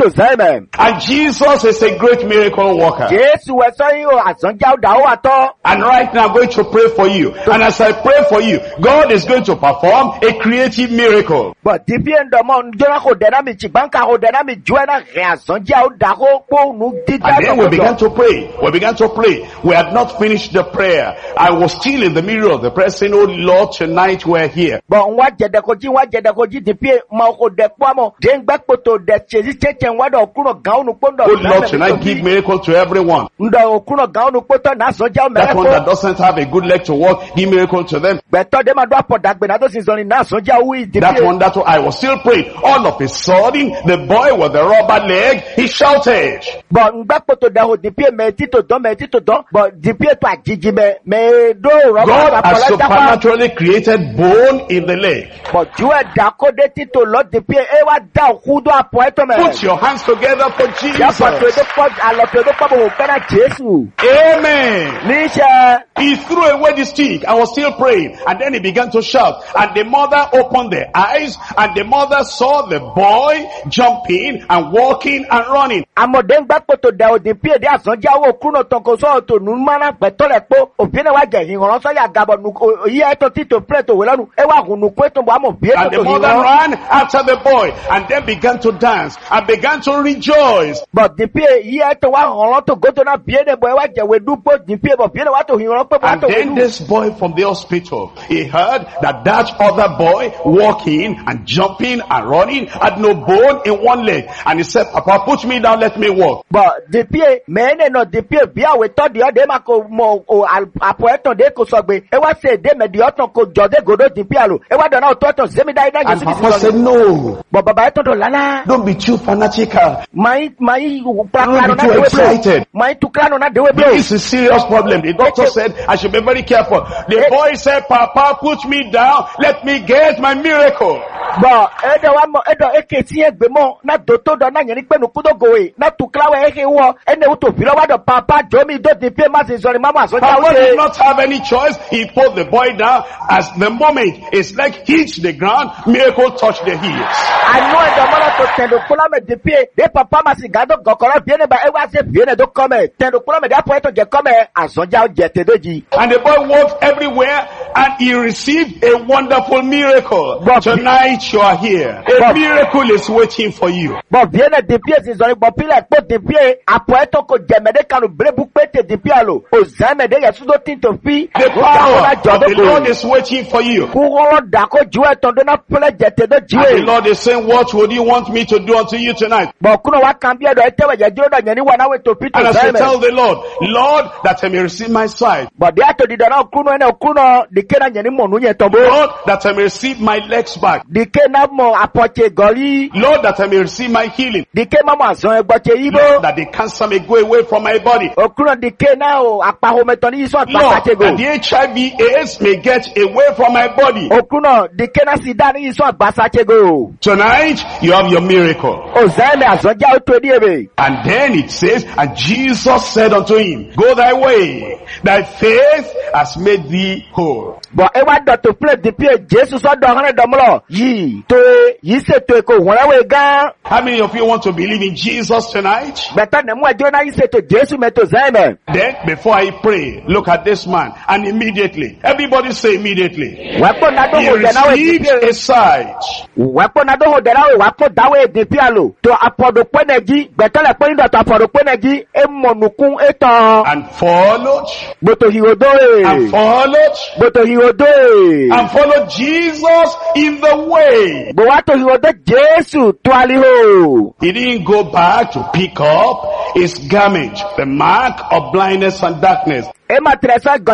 to zeme. And Jesus is a great miracle worker. Jesu weso yo azonja udawo ato. And right now I'm going to pray for you. And as I pray for you, God is going to perform a creative miracle. But depend on jona ko dynamic banka ko dynamic joina azonja udawo po nu dida. And then we began to pray. We began to pray. We had not finished the prayer. I was still in the middle of the prayer saying, oh Lord, tonight we're here. But wa jede koji dipie ma ko de kwamo den gbekpoto de chezi cheche wada okuno gaunu pondo. Oh Lord, tonight give miracle to everyone. Ndo okuno gaunu poto na zonja o That one that doesn't have a good leg to walk, give miracle to them. Beto de ma do apodagbe na do sinzoni na zonja wi dipie. That one I was still praying. All of a sudden, the boy with the rubber leg, he shouted. But gbekpoto de ho dipie me tito don. But dipie to ajiji me do rubber. God has supernaturally created bone in the leg. But you are dako de tito Lord dipie e wa da hudo apoeto me. Put your hands together for Jesus. Ya pato de pod alope de pabo kana Jesu. Amen. Nisha. He threw away the stick. I was still praying. And then he began to shout. And the mother opened their eyes. And the mother saw the boy jumping and walking and running. Amodeng bakoto da odipie de asonja wo kuno tonko so to numana betole po obiene wa ge hinron so ya gabo nu yi eto tito preto welanu e wa hunu kweto bo amo bie to. And the mother ran after the boy and then began to dance and began to rejoice. But dipie yi eto wa horon to go to na bie de boy wa je we dupo dipie bo bie wa to hinron pe bo to. And then this boy from the hospital, he heard that other boy walking and jumping and running had no bone in one leg. And he said, Papa, put me down, let me walk. But dipie mene no dipie bia we to de de ma ko mo o apoeto de ko sogbe e wa se de me de oton ko jode godo dipie alo e wa do na to zemi dai na and Papa said, no. But baba to do lala. Don't be too fanatical. My Don't be too excited. My to krano na de we blow. This is a serious problem. The doctor said I should be very careful. The boy said, Papa, put me down. Let me get my miracle. But edo eketi egbe mo na doto do na yin pe nu kudo goe na to klawe eke wo ene wo to filo wa do papa jomi do the pay ma se sorry mama so ja Papa did not have any choice. He put the boy down. As the moment it's like hits the ground, miracle touched the heels. I know the mother to tendo kula me the pay de papa ma si gado gokoro biene ba e wa se biene do come tendo kula me da poeto je come azonja je tedoji. And the boy walked everywhere and he received a wonderful miracle. But tonight you are here. A miracle is waiting for you. But biene de pay si sorry but pila po de pay apoeto ko jemede kanu brebu pete de pay alo o zame de yesu do tin to fi. The power of the Lord is waiting for you. And the Lord is saying, what would you want me to do unto you tonight? And as I tell the Lord, that I may receive my sight. Lord, that I may receive my legs back. Lord, that I may receive my healing. Lord, that the cancer may go away from my body. Lord, that the HIV/AIDS may get away from my body. Tonight, you have your miracle. And then it says, and Jesus said unto him, go thy way, thy faith has made thee whole. But how many of you want to believe in Jesus tonight? Then, before I pray, look at this man, and immediately, everybody say immediately, he received a sight. And followed, and followed Jesus in the way. He didn't go back to pick up his garment, the mark of blindness and darkness. He followed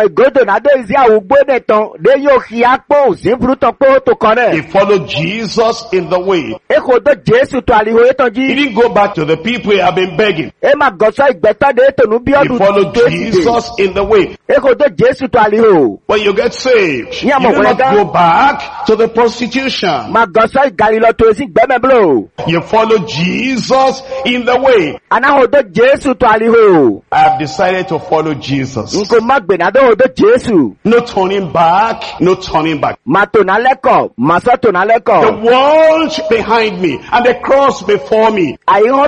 Jesus in the way. He didn't go back to the people he had been begging. He followed Jesus in the way. When you get saved, you do not go back to the prostitution. You follow Jesus in the way. I have decided to follow Jesus. No turning back, no turning back. The world behind me and the cross before me.